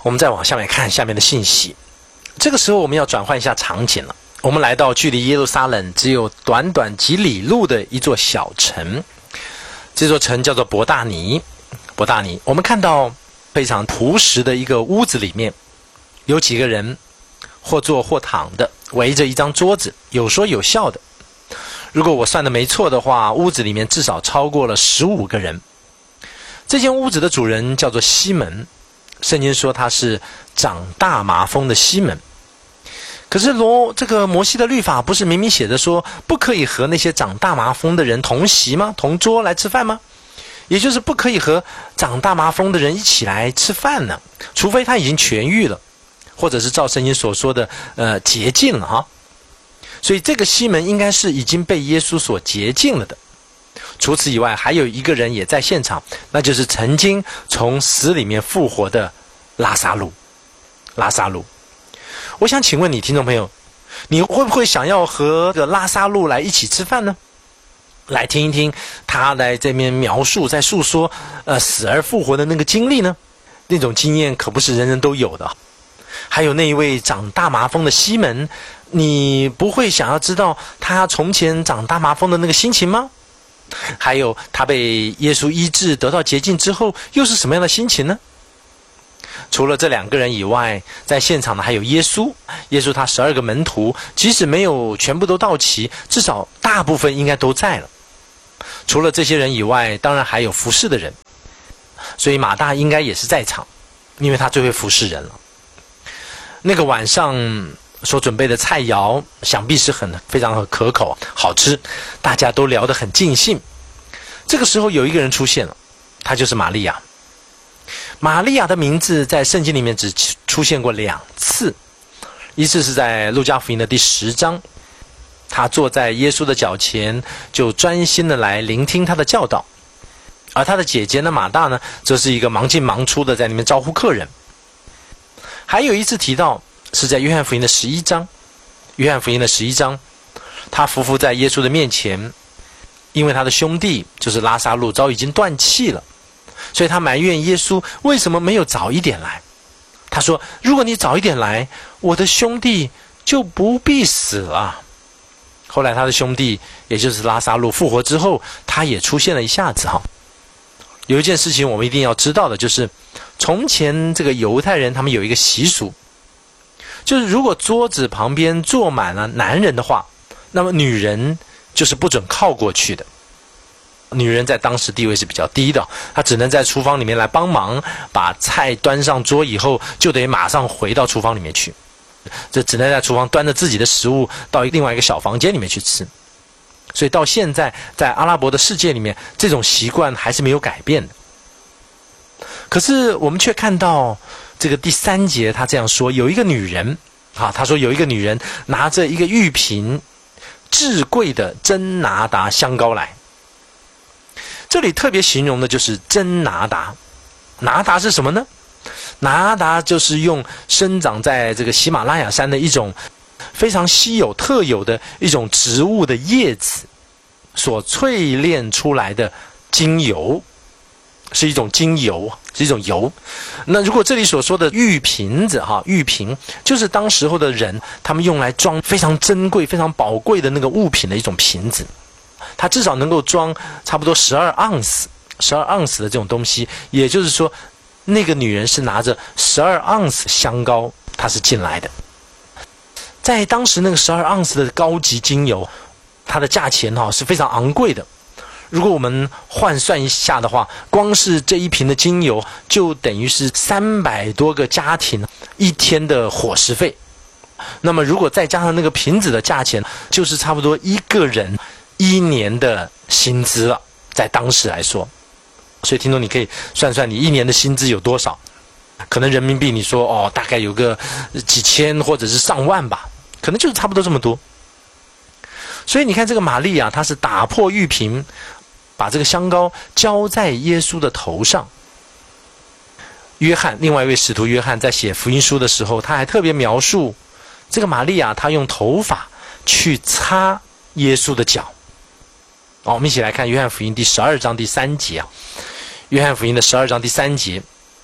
我们再往下面看下面的信息。这个时候我们要转换一下场景了，我们来到距离耶路撒冷只有短短几里路的一座小城，这座城叫做伯大尼。伯大尼，我们看到非常朴实的一个屋子里面，有几个人或坐或躺的，围着一张桌子，有说有笑的。如果我算的没错的话，屋子里面至少超过了15个人。这间屋子的主人叫做西门，圣经说他是长大麻风的西门。可是这个摩西的律法不是明明写着说不可以和那些长大麻风的人同席吗？同桌来吃饭吗？也就是不可以和长大麻风的人一起来吃饭呢，除非他已经痊愈了，或者是照圣经所说的洁净了哈。所以这个西门应该是已经被耶稣所洁净了的。除此以外，还有一个人也在现场，那就是曾经从死里面复活的拉撒路。拉撒路，我想请问你听众朋友，你会不会想要和拉撒路来一起吃饭呢？来听一听他来这边描述，在述说死而复活的那个经历呢？那种经验可不是人人都有的。还有那一位长大麻风的西门，你不会想要知道他从前长大麻风的那个心情吗？还有他被耶稣医治得到洁净之后又是什么样的心情呢？除了这2个人以外，在现场的还有耶稣。耶稣他12个门徒，即使没有全部都到齐，至少大部分应该都在了。除了这些人以外，当然还有服侍的人，所以马大应该也是在场，因为他最会服侍人了。那个晚上所准备的菜肴想必是非常可口好吃，大家都聊得很尽兴。这个时候有一个人出现了，他就是玛利亚。玛利亚的名字在圣经里面只出现过2次，一次是在路加福音的第10章，她坐在耶稣的脚前，就专心的来聆听他的教导。而她的姐姐呢，马大呢，则是一个忙进忙出的在里面招呼客人。还有一次提到是在约翰福音的11章，约翰福音的11章，他匍匐在耶稣的面前，因为他的兄弟就是拉撒路早已经断气了，所以他埋怨耶稣为什么没有早一点来。他说，如果你早一点来，我的兄弟就不必死了。后来他的兄弟也就是拉撒路复活之后，他也出现了一下子哈。有一件事情我们一定要知道的，就是从前这个犹太人他们有一个习俗，就是如果桌子旁边坐满了男人的话，那么女人就是不准靠过去的。女人在当时地位是比较低的，她只能在厨房里面来帮忙，把菜端上桌以后就得马上回到厨房里面去，这只能在厨房端着自己的食物到另外一个小房间里面去吃。所以到现在在阿拉伯的世界里面，这种习惯还是没有改变的。可是我们却看到这个第3节他这样说，有一个女人他说有一个女人拿着一个玉瓶至贵的真拿达香膏来。这里特别形容的就是真拿达。拿达是什么呢？拿达就是用生长在这个喜马拉雅山的一种非常稀有特有的一种植物的叶子所淬炼出来的精油，是一种精油，是一种油。那如果这里所说的玉瓶子玉瓶就是当时候的人他们用来装非常珍贵非常宝贵的那个物品的一种瓶子，它至少能够装差不多12盎司的这种东西。也就是说那个女人是拿着12盎司香膏，她是进来的。在当时那个12盎司的高级精油，它的价钱是非常昂贵的。如果我们换算一下的话，光是这一瓶的精油就等于是300多个家庭一天的伙食费。那么如果再加上那个瓶子的价钱，就是差不多一个人1年的薪资了，在当时来说。所以听众你可以算算你1年的薪资有多少，可能人民币你说大概有个几千或者是上万吧，可能就是差不多这么多。所以你看这个玛利亚，她是打破玉瓶，把这个香膏浇在耶稣的头上。约翰，另外一位使徒约翰在写福音书的时候，他还特别描述这个玛利亚，她用头发去擦耶稣的脚。我们一起来看约翰福音第12章第3节约翰福音的12章第3节，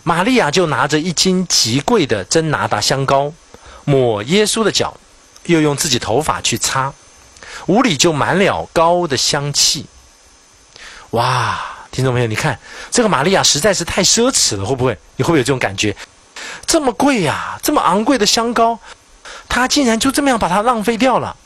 玛利亚就拿着一斤极贵的真拿达香膏，抹耶稣的脚，又用自己头发去擦，屋里就满了膏的香气。哇，听众朋友，你看这个玛利亚实在是太奢侈了，会不会？你会不会有这种感觉？这么贵呀，这么昂贵的香膏，她竟然就这么样把它浪费掉了。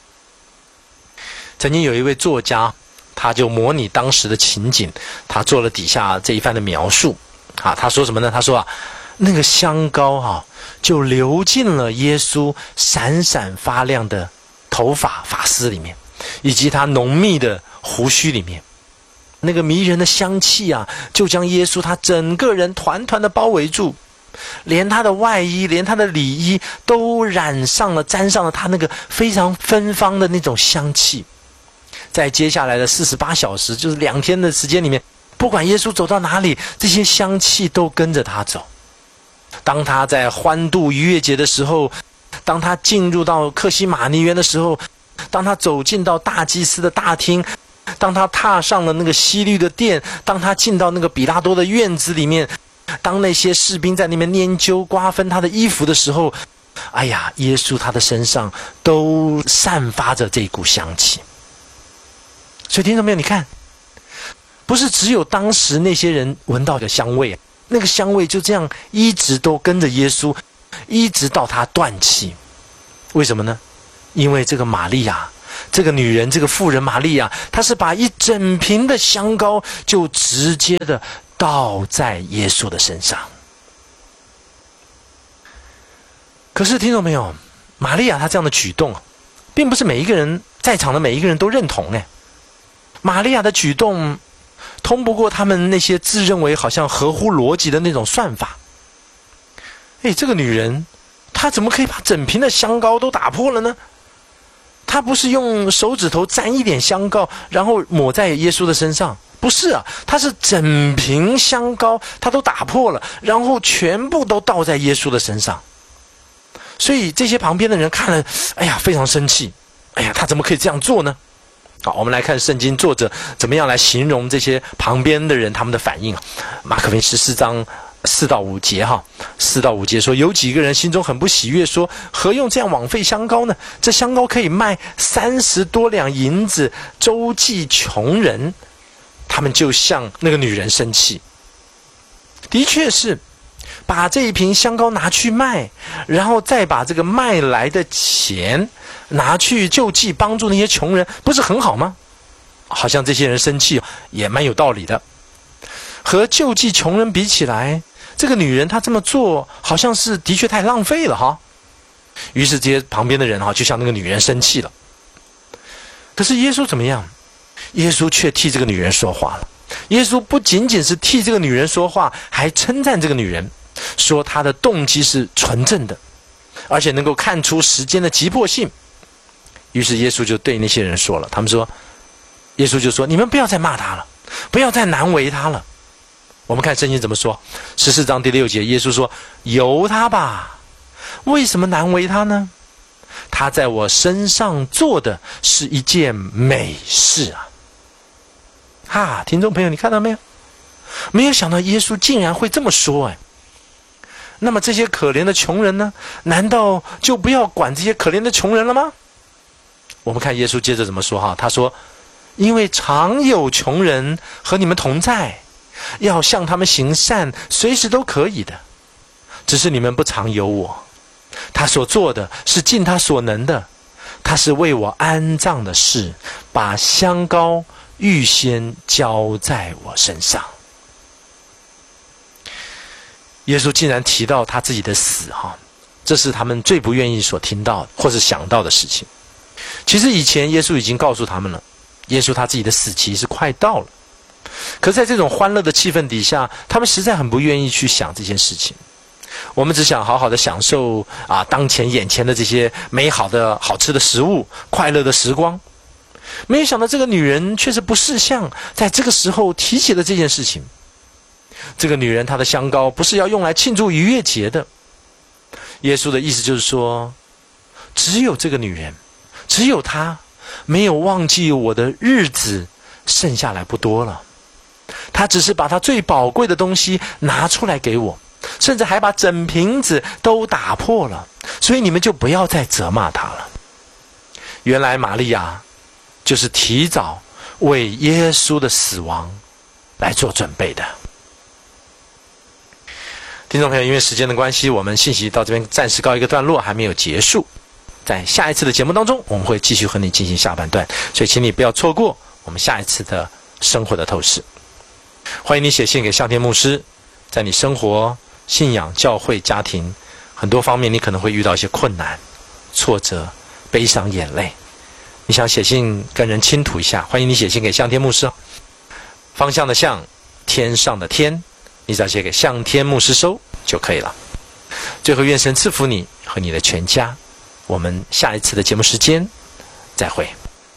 曾经有一位作家，他就模拟当时的情景，他做了底下这一番的描述。他说什么呢？他说那个香膏就流进了耶稣闪闪发亮的头发发丝里面，以及他浓密的胡须里面。那个迷人的香气就将耶稣他整个人团团的包围住，连他的外衣，连他的里衣都染上了，沾上了他那个非常芬芳的那种香气。在接下来的48小时，就是2天的时间里面，不管耶稣走到哪里，这些香气都跟着他走。当他在欢度逾越节的时候，当他进入到客西马尼园的时候，当他走进到大祭司的大厅，当他踏上了那个西律的殿，当他进到那个比拉多的院子里面，当那些士兵在那边拈阄瓜分他的衣服的时候，哎呀，耶稣他的身上都散发着这股香气。所以听众朋友，你看，不是只有当时那些人闻到的香味，那个香味就这样一直都跟着耶稣，一直到他断气。为什么呢？因为这个玛利亚，这个女人，这个妇人玛利亚，她是把一整瓶的香膏就直接的倒在耶稣的身上。可是听众朋友，玛利亚她这样的举动，并不是每一个人在场的每一个人都认同。玛利亚的举动通不过他们那些自认为好像合乎逻辑的那种算法。这个女人，她怎么可以把整瓶的香膏都打破了呢？她不是用手指头沾一点香膏，然后抹在耶稣的身上，不是她是整瓶香膏，她都打破了，然后全部都倒在耶稣的身上。所以这些旁边的人看了，非常生气。她怎么可以这样做呢？好，我们来看圣经作者怎么样来形容这些旁边的人他们的反应。马可福音14章4到5节4到5节说，有几个人心中很不喜悦，说何用这样枉费香膏呢？这香膏可以卖30多两银子，周济穷人。他们就向那个女人生气。的确是把这一瓶香膏拿去卖，然后再把这个卖来的钱拿去救济帮助那些穷人，不是很好吗？好像这些人生气也蛮有道理的。和救济穷人比起来，这个女人她这么做好像是的确太浪费了于是这些旁边的人就向那个女人生气了。可是耶稣怎么样？耶稣却替这个女人说话了。耶稣不仅仅是替这个女人说话，还称赞这个女人，说她的动机是纯正的，而且能够看出时间的急迫性。于是耶稣就对那些人说了，耶稣就说，你们不要再骂他了，不要再难为他了。我们看圣经怎么说，14章第6节，耶稣说，由他吧，为什么难为他呢？他在我身上做的是一件美事听众朋友，你看到没有？没有想到耶稣竟然会这么说。那么这些可怜的穷人呢？难道就不要管这些可怜的穷人了吗？我们看耶稣接着怎么说他说，因为常有穷人和你们同在，要向他们行善，随时都可以的，只是你们不常有我。他所做的是尽他所能的，他是为我安葬的事，把香膏预先浇在我身上。耶稣竟然提到他自己的死这是他们最不愿意所听到或是想到的事情。其实以前耶稣已经告诉他们了，耶稣他自己的死期是快到了。可是在这种欢乐的气氛底下，他们实在很不愿意去想这件事情。我们只想好好的享受当前眼前的这些美好的好吃的食物，快乐的时光。没有想到这个女人却是不识相，在这个时候提起了这件事情。这个女人她的香膏不是要用来庆祝逾越节的。耶稣的意思就是说，只有这个女人，只有她没有忘记我的日子剩下来不多了。 他只是把他最宝贵的东西拿出来给我，甚至还把整瓶子都打破了，所以你们就不要再责骂他了。原来玛利亚就是提早为耶稣的死亡来做准备的。听众朋友，因为时间的关系，我们信息到这边暂时告一个段落，还没有结束。在下一次的节目当中，我们会继续和你进行下半段，所以请你不要错过我们下一次的生活的透视。欢迎你写信给向天牧师，在你生活、信仰、教会、家庭很多方面，你可能会遇到一些困难、挫折、悲伤、眼泪。你想写信跟人倾吐一下，欢迎你写信给向天牧师哦。方向的向，天上的天，你只要写给向天牧师收就可以了。最后，愿神赐福你和你的全家。我们下一次的节目时间再会。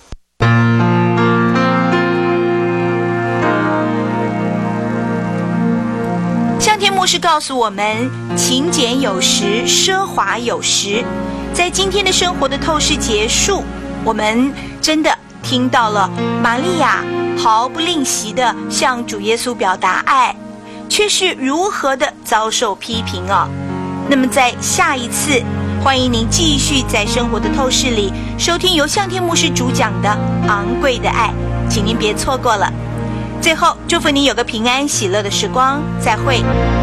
向天牧师告诉我们，勤俭有时，奢华有时。在今天的生活的透视结束，我们真的听到了玛利亚毫不吝惜地向主耶稣表达爱，却是如何的遭受批评啊！那么在下一次，欢迎您继续在生活的透视里收听由向天牧师主讲的昂贵的爱，请您别错过了。最后，祝福您有个平安喜乐的时光，再会。